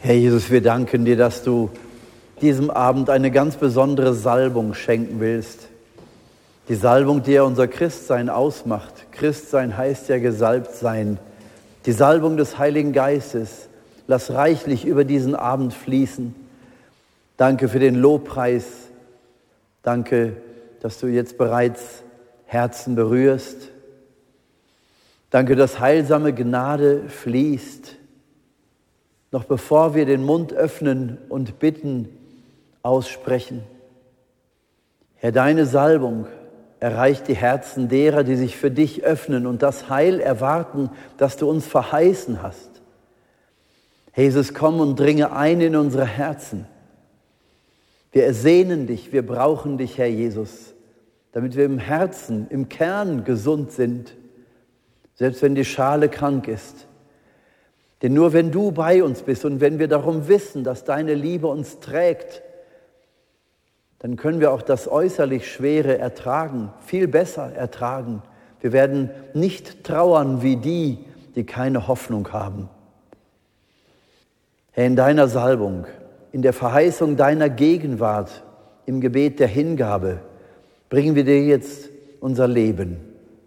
Herr Jesus, wir danken dir, dass du diesem Abend eine ganz besondere Salbung schenken willst. Die Salbung, die ja unser Christsein ausmacht. Christsein heißt ja gesalbt sein. Die Salbung des Heiligen Geistes. Lass reichlich über diesen Abend fließen. Danke für den Lobpreis. Danke, dass du jetzt bereits Herzen berührst. Danke, dass heilsame Gnade fließt. Noch bevor wir den Mund öffnen und bitten, aussprechen. Herr, deine Salbung erreicht die Herzen derer, die sich für dich öffnen und das Heil erwarten, das du uns verheißen hast. Herr Jesus, komm und dringe ein in unsere Herzen. Wir ersehnen dich, wir brauchen dich, Herr Jesus, damit wir im Herzen, im Kern gesund sind, selbst wenn die Schale krank ist. Denn nur wenn du bei uns bist und wenn wir darum wissen, dass deine Liebe uns trägt, dann können wir auch das äußerlich Schwere ertragen, viel besser ertragen. Wir werden nicht trauern wie die, die keine Hoffnung haben. Herr, in deiner Salbung, in der Verheißung deiner Gegenwart, im Gebet der Hingabe, bringen wir dir jetzt unser Leben.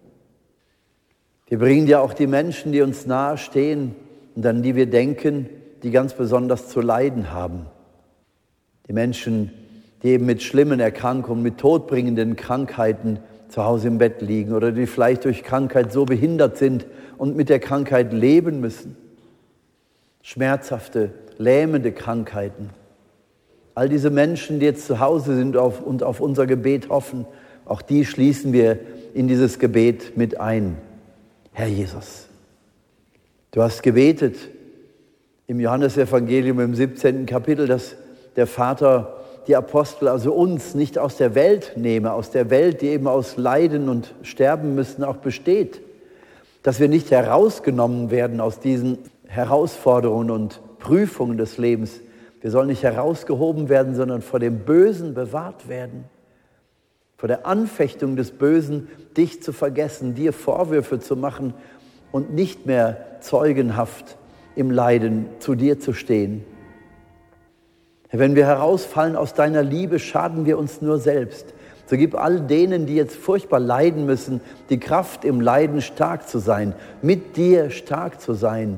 Wir bringen dir auch die Menschen, die uns nahe stehen und an die wir denken, die ganz besonders zu leiden haben. Die Menschen, die eben mit schlimmen Erkrankungen, mit todbringenden Krankheiten zu Hause im Bett liegen oder die vielleicht durch Krankheit so behindert sind und mit der Krankheit leben müssen. Schmerzhafte, lähmende Krankheiten. All diese Menschen, die jetzt zu Hause sind und auf unser Gebet hoffen, auch die schließen wir in dieses Gebet mit ein. Herr Jesus, du hast gebetet im Johannesevangelium im 17. Kapitel, dass der Vater die Apostel, also uns, nicht aus der Welt nehme, aus der Welt, die eben aus Leiden und Sterben müssen, auch besteht. Dass wir nicht herausgenommen werden aus diesen Herausforderungen und Prüfungen des Lebens. Wir sollen nicht herausgehoben werden, sondern vor dem Bösen bewahrt werden. Vor der Anfechtung des Bösen, dich zu vergessen, dir Vorwürfe zu machen und nicht mehr zeugenhaft im Leiden zu dir zu stehen. Wenn wir herausfallen aus deiner Liebe, schaden wir uns nur selbst. So gib all denen, die jetzt furchtbar leiden müssen, die Kraft im Leiden stark zu sein, mit dir stark zu sein.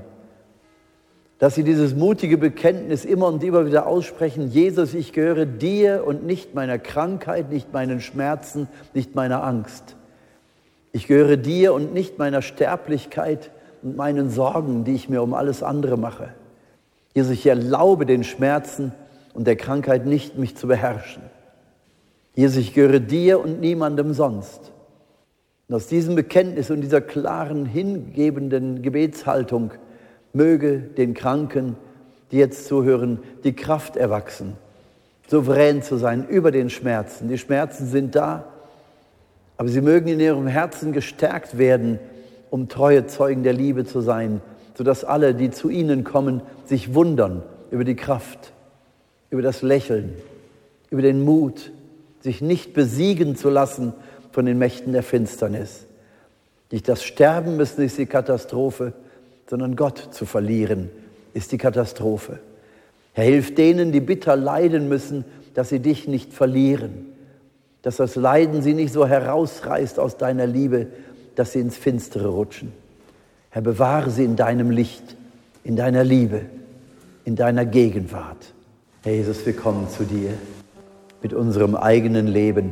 Dass sie dieses mutige Bekenntnis immer und immer wieder aussprechen: Jesus, ich gehöre dir und nicht meiner Krankheit, nicht meinen Schmerzen, nicht meiner Angst. Ich gehöre dir und nicht meiner Sterblichkeit und meinen Sorgen, die ich mir um alles andere mache. Jesus, ich erlaube den Schmerzen und der Krankheit nicht, mich zu beherrschen. Jesus, ich gehöre dir und niemandem sonst. Und aus diesem Bekenntnis und dieser klaren, hingebenden Gebetshaltung möge den Kranken, die jetzt zuhören, die Kraft erwachsen, souverän zu sein über den Schmerzen. Die Schmerzen sind da, aber sie mögen in ihrem Herzen gestärkt werden, um treue Zeugen der Liebe zu sein, sodass alle, die zu ihnen kommen, sich wundern über die Kraft, über das Lächeln, über den Mut, sich nicht besiegen zu lassen von den Mächten der Finsternis. Nicht das Sterben müssen ist die Katastrophe, sondern Gott zu verlieren ist die Katastrophe. Herr, hilf denen, die bitter leiden müssen, dass sie dich nicht verlieren, dass das Leiden sie nicht so herausreißt aus deiner Liebe, dass sie ins Finstere rutschen. Herr, bewahre sie in deinem Licht, in deiner Liebe, in deiner Gegenwart. Herr Jesus, wir kommen zu dir mit unserem eigenen Leben.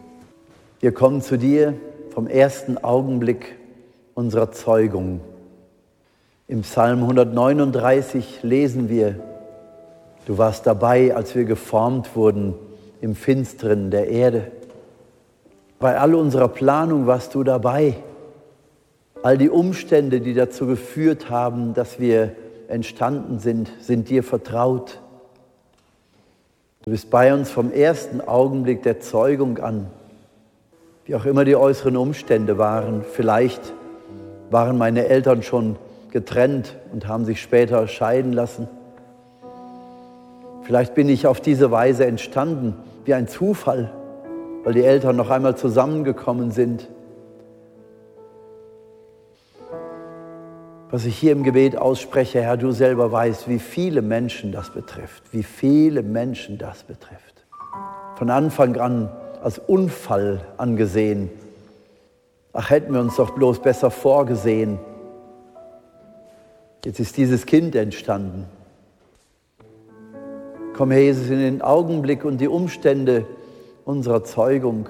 Wir kommen zu dir vom ersten Augenblick unserer Zeugung. Im Psalm 139 lesen wir: Du warst dabei, als wir geformt wurden im Finsteren der Erde. Bei all unserer Planung warst du dabei. All die Umstände, die dazu geführt haben, dass wir entstanden sind dir vertraut. Du bist bei uns vom ersten Augenblick der Zeugung an. Wie auch immer die äußeren Umstände waren. Vielleicht waren meine Eltern schon getrennt und haben sich später scheiden lassen. Vielleicht bin ich auf diese Weise entstanden, wie ein Zufall, weil die Eltern noch einmal zusammengekommen sind. was ich hier im Gebet ausspreche, Herr, du selber weißt, wie viele Menschen das betrifft, wie viele Menschen das betrifft. Von Anfang an als Unfall angesehen. Ach, hätten wir uns doch bloß besser vorgesehen. Jetzt ist dieses Kind entstanden. Komm, Herr Jesus, in den Augenblick und die Umstände unserer Zeugung.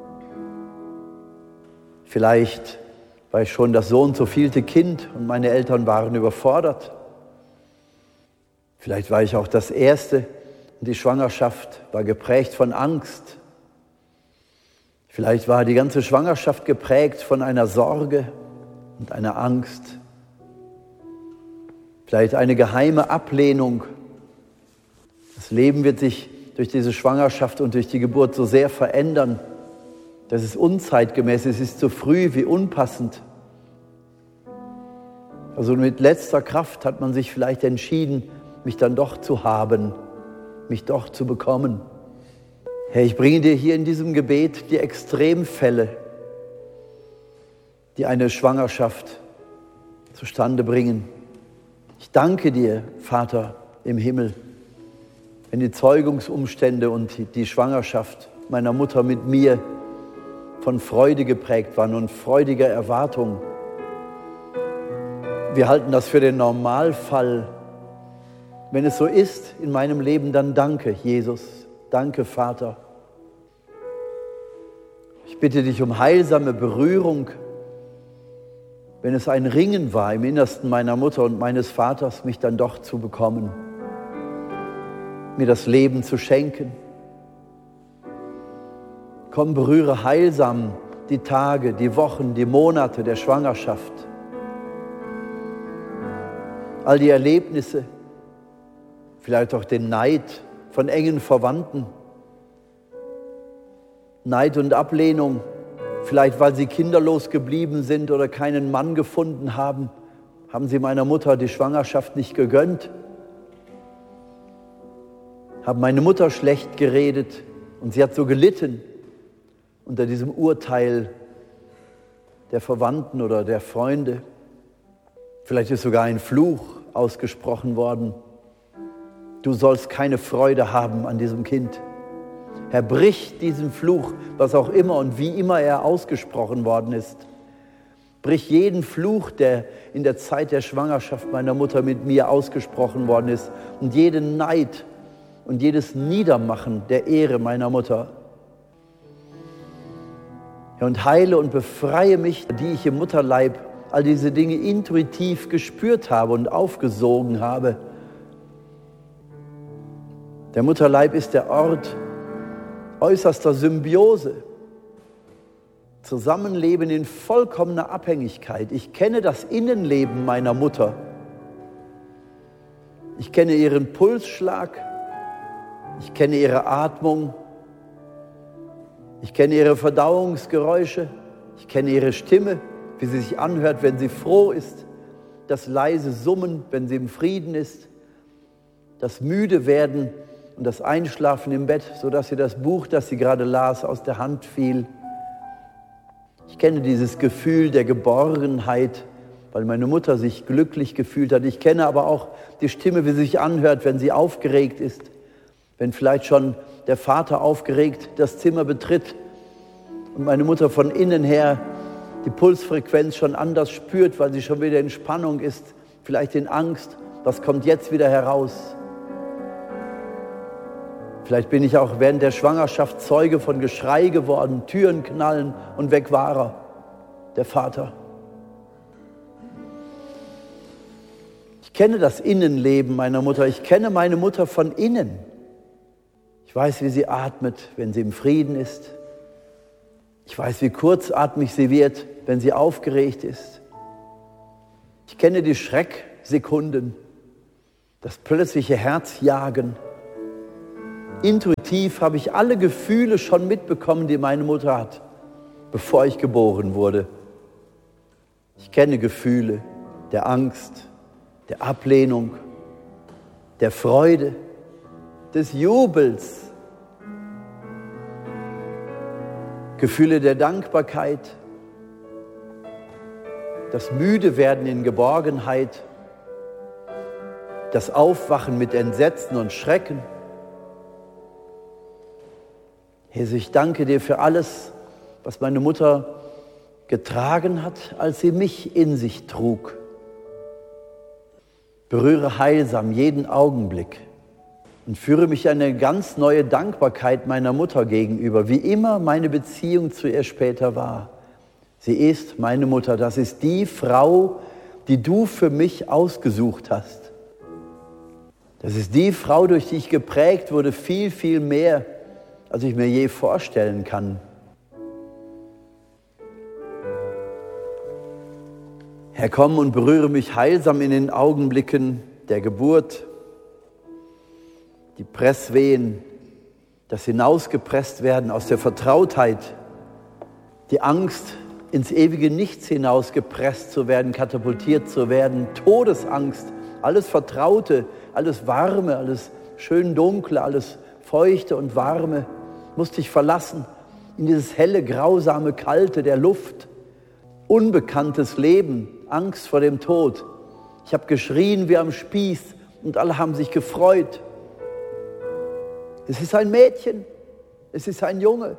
Vielleicht war ich schon das so und so vielte Kind und meine Eltern waren überfordert. Vielleicht war ich auch das Erste und die Schwangerschaft war geprägt von Angst. Vielleicht war die ganze Schwangerschaft geprägt von einer Sorge und einer Angst. Vielleicht eine geheime Ablehnung. Das Leben wird sich durch diese Schwangerschaft und durch die Geburt so sehr verändern, dass es unzeitgemäß ist, es ist zu früh wie unpassend. Also mit letzter Kraft hat man sich vielleicht entschieden, mich dann doch zu haben, mich doch zu bekommen. Herr, ich bringe dir hier in diesem Gebet die Extremfälle, die eine Schwangerschaft zustande bringen. Ich danke dir, Vater im Himmel, wenn die Zeugungsumstände und die Schwangerschaft meiner Mutter mit mir von Freude geprägt waren und freudiger Erwartung. Wir halten das für den Normalfall. Wenn es so ist in meinem Leben, dann danke, Jesus. Danke, Vater. Ich bitte dich um heilsame Berührung, wenn es ein Ringen war im Innersten meiner Mutter und meines Vaters, mich dann doch zu bekommen, mir das Leben zu schenken. Komm, berühre heilsam die Tage, die Wochen, die Monate der Schwangerschaft. All die Erlebnisse, vielleicht auch den Neid von engen Verwandten, Neid und Ablehnung, vielleicht weil sie kinderlos geblieben sind oder keinen Mann gefunden haben, haben sie meiner Mutter die Schwangerschaft nicht gegönnt, haben meine Mutter schlecht geredet und sie hat so gelitten unter diesem Urteil der Verwandten oder der Freunde. Vielleicht ist sogar ein Fluch ausgesprochen worden. Du sollst keine Freude haben an diesem Kind. Herr, brich diesen Fluch, was auch immer und wie immer er ausgesprochen worden ist. Brich jeden Fluch, der in der Zeit der Schwangerschaft meiner Mutter mit mir ausgesprochen worden ist und jeden Neid und jedes Niedermachen der Ehre meiner Mutter. Herr, und heile und befreie mich, die ich im Mutterleib all diese Dinge intuitiv gespürt habe und aufgesogen habe. Der Mutterleib ist der Ort äußerster Symbiose, Zusammenleben in vollkommener Abhängigkeit. Ich kenne das Innenleben meiner Mutter. Ich kenne ihren Pulsschlag, ich kenne ihre Atmung, ich kenne ihre Verdauungsgeräusche, ich kenne ihre Stimme, wie sie sich anhört, wenn sie froh ist, das leise Summen, wenn sie im Frieden ist, das Müdewerden und das Einschlafen im Bett, sodass sie das Buch, das sie gerade las, aus der Hand fiel. Ich kenne dieses Gefühl der Geborgenheit, weil meine Mutter sich glücklich gefühlt hat. Ich kenne aber auch die Stimme, wie sie sich anhört, wenn sie aufgeregt ist, wenn vielleicht schon der Vater aufgeregt das Zimmer betritt und meine Mutter von innen her die Pulsfrequenz schon anders spürt, weil sie schon wieder in Spannung ist, vielleicht in Angst. Was kommt jetzt wieder heraus? Vielleicht bin ich auch während der Schwangerschaft Zeuge von Geschrei geworden, Türen knallen und weg war er, der Vater. Ich kenne das Innenleben meiner Mutter. Ich kenne meine Mutter von innen. Ich weiß, wie sie atmet, wenn sie im Frieden ist. Ich weiß, wie kurzatmig sie wird, wenn sie aufgeregt ist. Ich kenne die Schrecksekunden, das plötzliche Herzjagen. Intuitiv habe ich alle Gefühle schon mitbekommen, die meine Mutter hat, bevor ich geboren wurde. Ich kenne Gefühle der Angst, der Ablehnung, der Freude, des Jubels, Gefühle der Dankbarkeit, das Müdewerden in Geborgenheit, das Aufwachen mit Entsetzen und Schrecken. Jesus, ich danke dir für alles, was meine Mutter getragen hat, als sie mich in sich trug. Berühre heilsam jeden Augenblick und führe mich in eine ganz neue Dankbarkeit meiner Mutter gegenüber, wie immer meine Beziehung zu ihr später war. Sie ist meine Mutter, das ist die Frau, die du für mich ausgesucht hast. Das ist die Frau, durch die ich geprägt wurde, viel, viel mehr, als ich mir je vorstellen kann. Herr, komm und berühre mich heilsam in den Augenblicken der Geburt, die Presswehen, das Hinausgepresst werden aus der Vertrautheit, die Angst, ins ewige Nichts hinausgepresst zu werden, katapultiert zu werden, Todesangst, alles Vertraute, alles Warme, alles schön Dunkle, alles Feuchte und Warme, musste ich verlassen in dieses helle, grausame, kalte der Luft, unbekanntes Leben, Angst vor dem Tod. Ich habe geschrien wie am Spieß und alle haben sich gefreut. Es ist ein Mädchen, es ist ein Junge.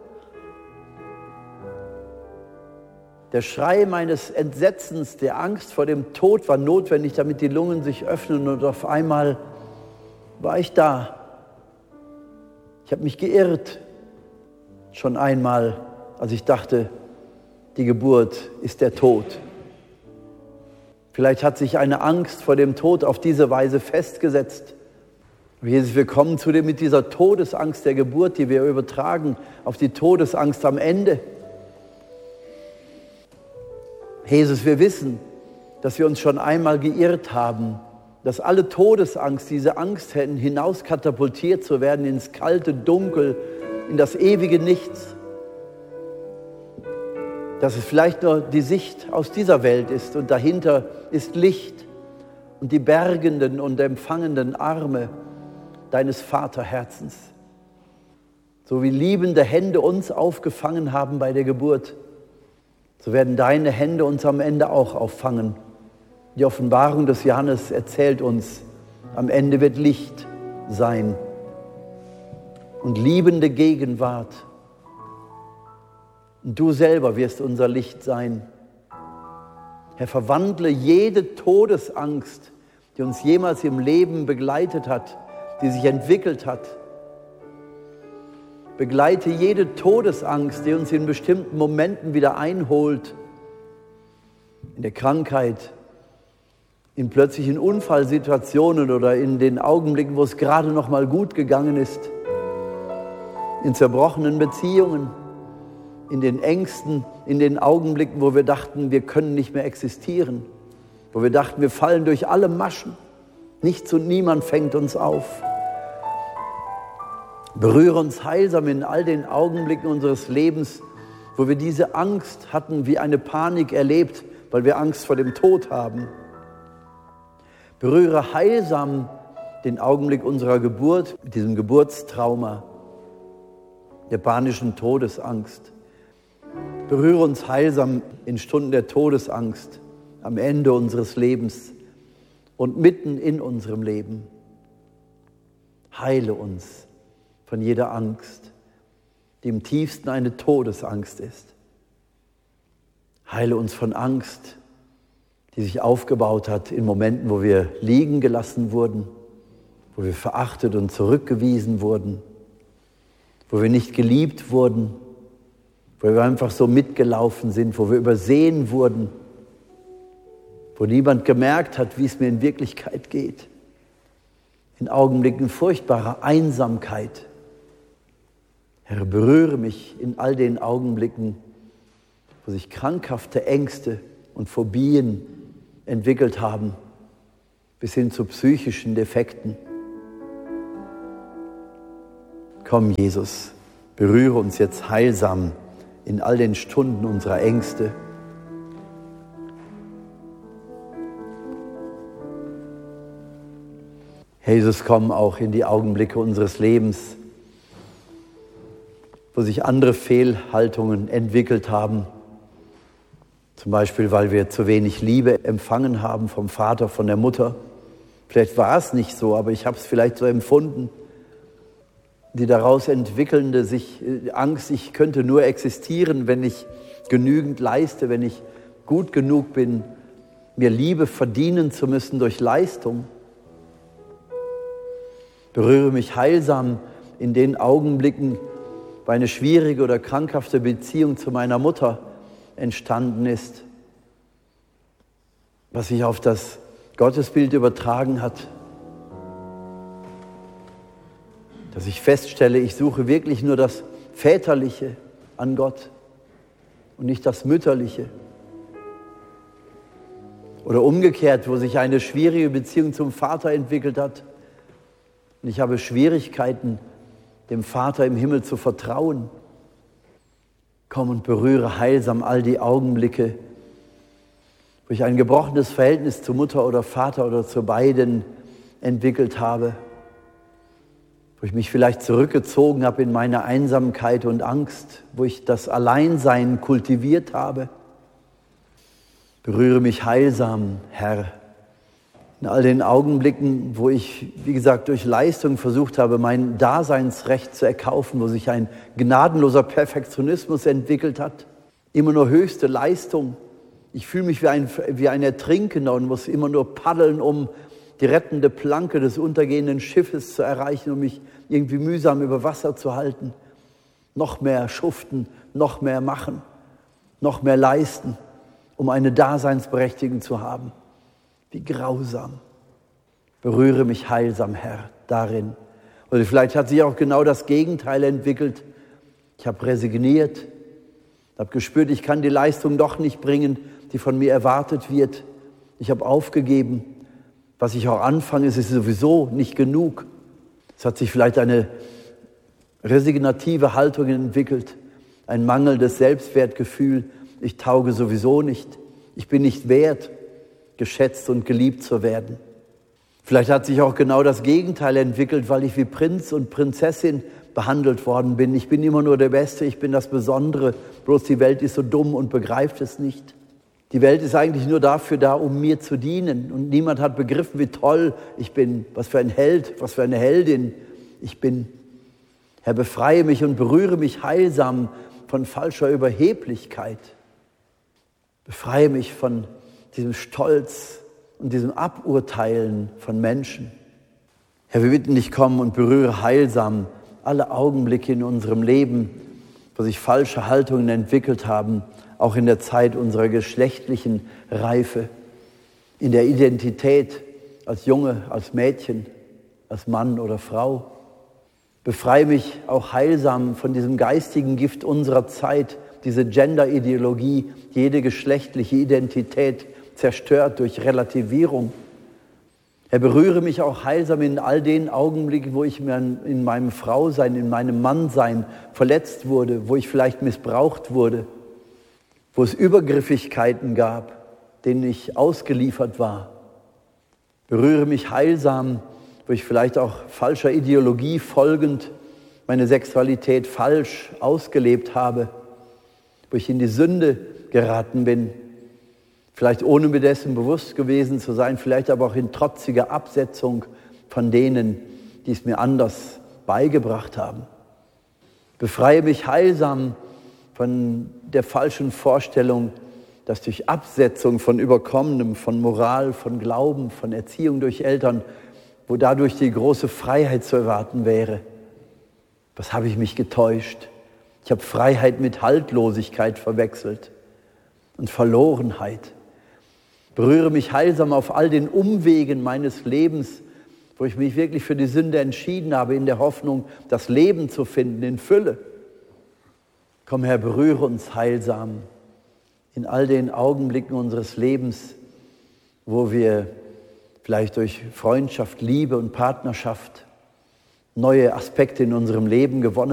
Der Schrei meines Entsetzens, der Angst vor dem Tod war notwendig, damit die Lungen sich öffnen und auf einmal war ich da. Ich habe mich geirrt, schon einmal, als ich dachte, die Geburt ist der Tod. Vielleicht hat sich eine Angst vor dem Tod auf diese Weise festgesetzt. Jesus, wir kommen zu dir mit dieser Todesangst der Geburt, die wir übertragen auf die Todesangst am Ende. Jesus, wir wissen, dass wir uns schon einmal geirrt haben, dass alle Todesangst, diese Angst hätten, hinauskatapultiert zu werden ins kalte Dunkel, in das ewige Nichts. Dass es vielleicht nur die Sicht aus dieser Welt ist und dahinter ist Licht und die bergenden und empfangenden Arme deines Vaterherzens. So wie liebende Hände uns aufgefangen haben bei der Geburt, so werden deine Hände uns am Ende auch auffangen. Die Offenbarung des Johannes erzählt uns, am Ende wird Licht sein und liebende Gegenwart. Und du selber wirst unser Licht sein. Herr, verwandle jede Todesangst, die uns jemals im Leben begleitet hat, die sich entwickelt hat. Begleite jede Todesangst, die uns in bestimmten Momenten wieder einholt. In der Krankheit, in plötzlichen Unfallsituationen oder in den Augenblicken, wo es gerade noch mal gut gegangen ist. In zerbrochenen Beziehungen, in den Ängsten, in den Augenblicken, wo wir dachten, wir können nicht mehr existieren. Wo wir dachten, wir fallen durch alle Maschen. Nichts und niemand fängt uns auf. Berühre uns heilsam in all den Augenblicken unseres Lebens, wo wir diese Angst hatten, wie eine Panik erlebt, weil wir Angst vor dem Tod haben. Berühre heilsam den Augenblick unserer Geburt, mit diesem Geburtstrauma, der panischen Todesangst. Berühre uns heilsam in Stunden der Todesangst, am Ende unseres Lebens und mitten in unserem Leben. Heile uns von jeder Angst, die im tiefsten eine Todesangst ist. Heile uns von Angst, die sich aufgebaut hat in Momenten, wo wir liegen gelassen wurden, wo wir verachtet und zurückgewiesen wurden, wo wir nicht geliebt wurden, wo wir einfach so mitgelaufen sind, wo wir übersehen wurden, wo niemand gemerkt hat, wie es mir in Wirklichkeit geht. In Augenblicken furchtbarer Einsamkeit. Herr, berühre mich in all den Augenblicken, wo sich krankhafte Ängste und Phobien entwickelt haben, bis hin zu psychischen Defekten. Komm, Jesus, berühre uns jetzt heilsam in all den Stunden unserer Ängste. Herr Jesus, komm auch in die Augenblicke unseres Lebens, wo sich andere Fehlhaltungen entwickelt haben, Zum Beispiel, weil wir zu wenig Liebe empfangen haben vom Vater, von der Mutter. Vielleicht war es nicht so, aber ich habe es vielleicht so empfunden. Die daraus entwickelnde Angst, ich könnte nur existieren, wenn ich genügend leiste, wenn ich gut genug bin, mir Liebe verdienen zu müssen durch Leistung. Berühre mich heilsam in den Augenblicken, wo eine schwierige oder krankhafte Beziehung zu meiner Mutter entstanden ist, was sich auf das Gottesbild übertragen hat. Dass ich feststelle, ich suche wirklich nur das Väterliche an Gott und nicht das Mütterliche. Oder umgekehrt, wo sich eine schwierige Beziehung zum Vater entwickelt hat und ich habe Schwierigkeiten, dem Vater im Himmel zu vertrauen. Komm und berühre heilsam all die Augenblicke, wo ich ein gebrochenes Verhältnis zu Mutter oder Vater oder zu beiden entwickelt habe, wo ich mich vielleicht zurückgezogen habe in meine Einsamkeit und Angst, wo ich das Alleinsein kultiviert habe. Berühre mich heilsam, Herr, in all den Augenblicken, wo ich, wie gesagt, durch Leistung versucht habe, mein Daseinsrecht zu erkaufen, wo sich ein gnadenloser Perfektionismus entwickelt hat. Immer nur höchste Leistung. Ich fühle mich wie ein Ertrinkender und muss immer nur paddeln, um die rettende Planke des untergehenden Schiffes zu erreichen, um mich irgendwie mühsam über Wasser zu halten. Noch mehr schuften, noch mehr machen, noch mehr leisten, um eine Daseinsberechtigung zu haben. Wie grausam. Berühre mich heilsam, Herr, darin. Oder vielleicht hat sich auch genau das Gegenteil entwickelt. Ich habe resigniert, habe gespürt, ich kann die Leistung doch nicht bringen, die von mir erwartet wird. Ich habe aufgegeben. Was ich auch anfange, ist sowieso nicht genug. Es hat sich vielleicht eine resignative Haltung entwickelt, ein mangelndes Selbstwertgefühl. Ich tauge sowieso nicht. Ich bin nicht wert, geschätzt und geliebt zu werden. Vielleicht hat sich auch genau das Gegenteil entwickelt, weil ich wie Prinz und Prinzessin behandelt worden bin. Ich bin immer nur der Beste, ich bin das Besondere, bloß die Welt ist so dumm und begreift es nicht. Die Welt ist eigentlich nur dafür da, um mir zu dienen. Und niemand hat begriffen, wie toll ich bin, was für ein Held, was für eine Heldin ich bin. Herr, befreie mich und berühre mich heilsam von falscher Überheblichkeit. Befreie mich von diesem Stolz und diesem Aburteilen von Menschen. Herr, wir bitten dich, komm und berühre heilsam alle Augenblicke in unserem Leben, wo sich falsche Haltungen entwickelt haben, auch in der Zeit unserer geschlechtlichen Reife, in der Identität als Junge, als Mädchen, als Mann oder Frau. Befreie mich auch heilsam von diesem geistigen Gift unserer Zeit, diese Gender-Ideologie, jede geschlechtliche Identität zerstört durch Relativierung. Er berühre mich auch heilsam in all den Augenblicken, wo ich mir in meinem Frausein, in meinem Mannsein verletzt wurde, wo ich vielleicht missbraucht wurde, wo es Übergriffigkeiten gab, denen ich ausgeliefert war. Berühre mich heilsam, wo ich vielleicht auch falscher Ideologie folgend meine Sexualität falsch ausgelebt habe, wo ich in die Sünde geraten bin, vielleicht ohne mir dessen bewusst gewesen zu sein, vielleicht aber auch in trotziger Absetzung von denen, die es mir anders beigebracht haben. Befreie mich heilsam von der falschen Vorstellung, dass durch Absetzung von Überkommenem, von Moral, von Glauben, von Erziehung durch Eltern, wo dadurch die große Freiheit zu erwarten wäre. Was habe ich mich getäuscht? Ich habe Freiheit mit Haltlosigkeit verwechselt und Verlorenheit. Berühre mich heilsam auf all den Umwegen meines Lebens, wo ich mich wirklich für die Sünde entschieden habe, in der Hoffnung, das Leben zu finden in Fülle. Komm Herr, berühre uns heilsam in all den Augenblicken unseres Lebens, wo wir vielleicht durch Freundschaft, Liebe und Partnerschaft neue Aspekte in unserem Leben gewonnen